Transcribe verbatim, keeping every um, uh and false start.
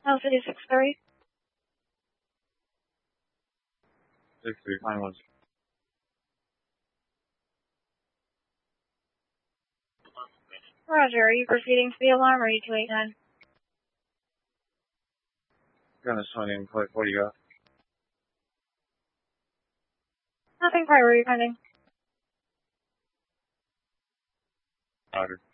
Oh, City six three. six three, fine one. Roger, are you proceeding to the alarm or are you two eight nine? Gonna swing in quick, what do you got? Nothing priority pending. Roger.